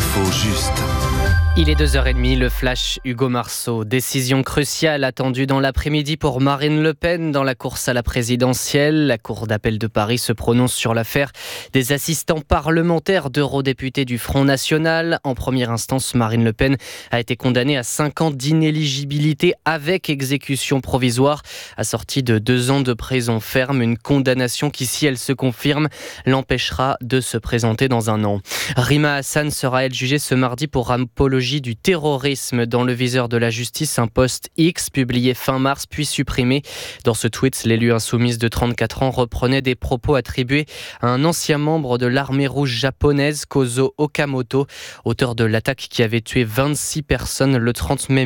L'info juste. Il est 2h30, le flash Hugo Marceau. Décision cruciale attendue dans l'après-midi pour Marine Le Pen dans la course à la présidentielle. La Cour d'appel de Paris se prononce sur l'affaire des assistants parlementaires d'eurodéputés du Front National. En première instance, Marine Le Pen a été condamnée à 5 ans d'inéligibilité avec exécution provisoire, assortie de 2 ans de prison ferme. Une condamnation qui, si elle se confirme, l'empêchera de se présenter dans un an. Rima Hassan sera, elle, jugée ce mardi pour apologie du terrorisme dans le viseur de la justice, un post X publié fin mars puis supprimé. Dans ce tweet, l'élue insoumise de 34 ans reprenait des propos attribués à un ancien membre de l'armée rouge japonaise, Kozo Okamoto, auteur de l'attaque qui avait tué 26 personnes le 30 mai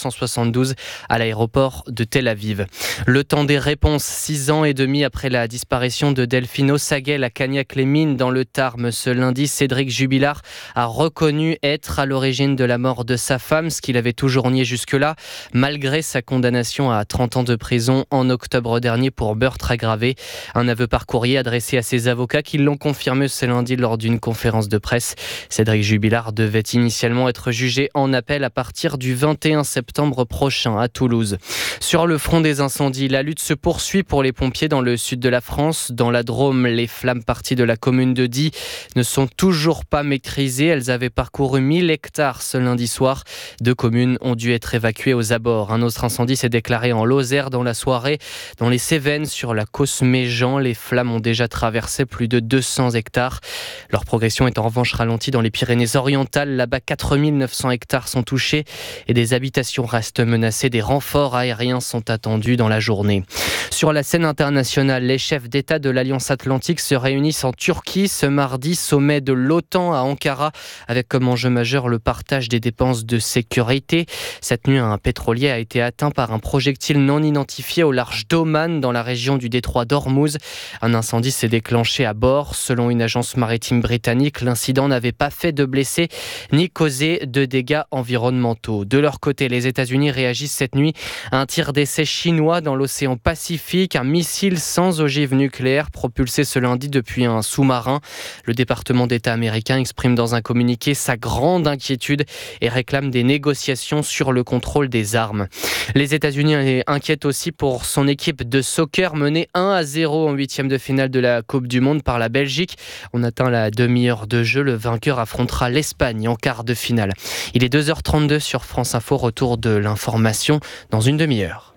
1972 à l'aéroport de Tel Aviv. Le temps des réponses, 6 ans et demi après la disparition de Delphine Ossagel à Cagnac-les-Mines dans le Tarn. Ce lundi, Cédric Jubilard a reconnu être à l'origine de la mort de sa femme, ce qu'il avait toujours nié jusque-là, malgré sa condamnation à 30 ans de prison en octobre dernier pour meurtre aggravé. Un aveu par courrier adressé à ses avocats qui l'ont confirmé ce lundi lors d'une conférence de presse. Cédric Jubilard devait initialement être jugé en appel à partir du 21 septembre prochain à Toulouse. Sur le front des incendies, la lutte se poursuit pour les pompiers dans le sud de la France. Dans la Drôme, les flammes parties de la commune de Die ne sont toujours pas maîtrisées. Elles avaient parcouru 1000 hectares ce lundi soir. 2 communes ont dû être évacuées aux abords. Un autre incendie s'est déclaré en Lozère dans la soirée. Dans les Cévennes, sur la Causse-Méjean, les flammes ont déjà traversé plus de 200 hectares. Leur progression est en revanche ralentie dans les Pyrénées-Orientales. Là-bas, 4900 hectares sont touchés et des habitations restent menacées. Des renforts aériens sont attendus dans la journée. Sur la scène internationale, les chefs d'État de l'Alliance Atlantique se réunissent en Turquie ce mardi, sommet de l'OTAN à Ankara, avec comme enjeu majeur le partage des dépenses de sécurité. Cette nuit, un pétrolier a été atteint par un projectile non identifié au large d'Oman, dans la région du détroit d'Ormuz. Un incendie s'est déclenché à bord. Selon une agence maritime britannique, l'incident n'avait pas fait de blessés ni causé de dégâts environnementaux. De leur côté, les États-Unis réagissent cette nuit à un tir d'essai chinois dans l'océan Pacifique, un missile sans ogive nucléaire propulsé ce lundi depuis un sous-marin. Le département d'État américain exprime dans un communiqué sa grande inquiétude et réclame des négociations sur le contrôle des armes. Les États-Unis inquiètent aussi pour son équipe de soccer menée 1-0 en 8e de finale de la Coupe du Monde par la Belgique. On atteint la demi-heure de jeu. Le vainqueur affrontera l'Espagne en quart de finale. Il est 2h32 sur France Info. Retour de l'information dans une demi-heure.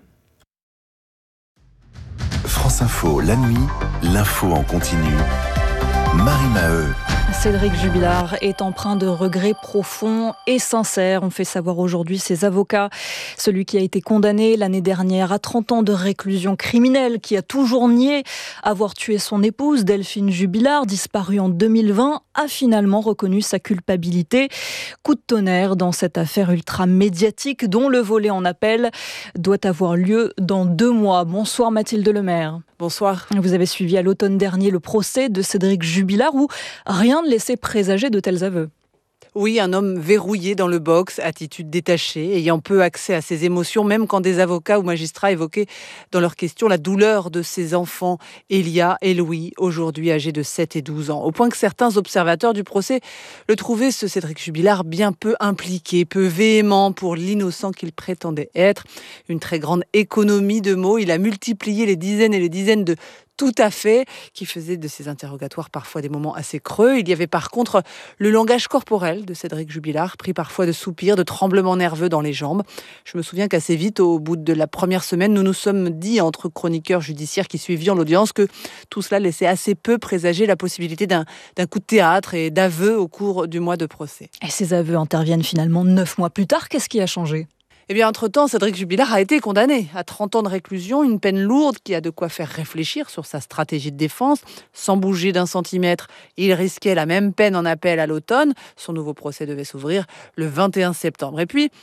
France Info, la nuit, l'info en continu. Marie Maheu. Cédric Jubilard est empreint de regrets profonds et sincères, ont fait savoir aujourd'hui ses avocats. Celui qui a été condamné l'année dernière à 30 ans de réclusion criminelle, qui a toujours nié avoir tué son épouse, Delphine Jubilard, disparue en 2020, a finalement reconnu sa culpabilité. Coup de tonnerre dans cette affaire ultra médiatique dont le volet en appel doit avoir lieu dans 2 mois. Bonsoir Mathilde Lemaire. Bonsoir. Vous avez suivi à l'automne dernier le procès de Cédric Jubilard où rien ne laissait présager de tels aveux. Oui, un homme verrouillé dans le box, attitude détachée, ayant peu accès à ses émotions, même quand des avocats ou magistrats évoquaient dans leurs questions la douleur de ses enfants, Elia et Louis, aujourd'hui âgés de 7 et 12 ans. Au point que certains observateurs du procès le trouvaient, ce Cédric Jubilard, bien peu impliqué, peu véhément pour l'innocent qu'il prétendait être. Une très grande économie de mots. Il a multiplié les dizaines et les dizaines de tout à fait, qui faisait de ces interrogatoires parfois des moments assez creux. Il y avait par contre le langage corporel de Cédric Jubilard, pris parfois de soupirs, de tremblements nerveux dans les jambes. Je me souviens qu'assez vite, au bout de la première semaine, nous nous sommes dit, entre chroniqueurs judiciaires qui suivions l'audience, que tout cela laissait assez peu présager la possibilité d'un coup de théâtre et d'aveux au cours du mois de procès. Et ces aveux interviennent finalement 9 mois plus tard. Qu'est-ce qui a changé ? Eh bien, entre-temps, Cédric Jubilard a été condamné à 30 ans de réclusion, une peine lourde qui a de quoi faire réfléchir sur sa stratégie de défense. Sans bouger d'un centimètre, il risquait la même peine en appel à l'automne. Son nouveau procès devait s'ouvrir le 21 septembre. Et puis,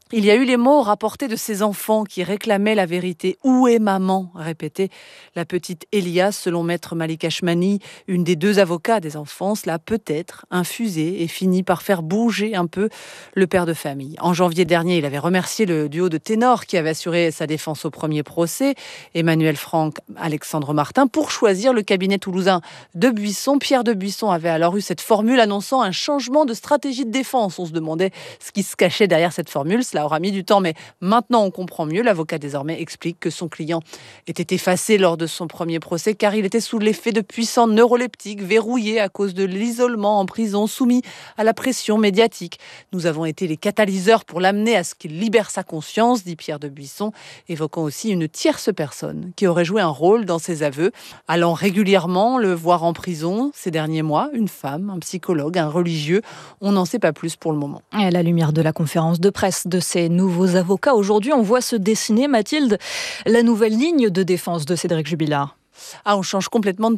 Il y a eu les mots rapportés de ces enfants qui réclamaient la vérité. « Où est maman ?» répétait la petite Elias, selon maître Malik Hachmani, une des 2 avocats des enfants. Cela a peut-être infusé et fini par faire bouger un peu le père de famille. En janvier dernier, il avait remercié le duo de ténors qui avait assuré sa défense au premier procès, Emmanuel Franck, Alexandre Martin, pour choisir le cabinet toulousain de Buisson. Pierre de Buisson avait alors eu cette formule annonçant un changement de stratégie de défense. On se demandait ce qui se cachait derrière cette formule. Cela aura mis du temps, mais maintenant on comprend mieux. L'avocat désormais explique que son client était effacé lors de son premier procès car il était sous l'effet de puissants neuroleptiques, verrouillé à cause de l'isolement en prison, soumis à la pression médiatique. Nous avons été les catalyseurs pour l'amener à ce qu'il libère sa conscience, dit Pierre de Buisson, évoquant aussi une tierce personne qui aurait joué un rôle dans ses aveux, allant régulièrement le voir en prison ces derniers mois, une femme, un psychologue, un religieux. On n'en sait pas plus pour le moment. Et à la lumière de la conférence de presse de ces nouveaux avocats, aujourd'hui, on voit se dessiner, Mathilde, la nouvelle ligne de défense de Cédric Jubilard. On change complètement de